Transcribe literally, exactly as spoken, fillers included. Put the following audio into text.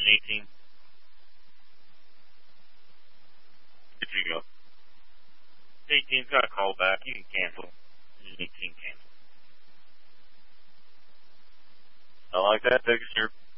eighteen. Good you go. eighteen's got a call back. You can cancel. eighteen cancel. I like that. Take a sure.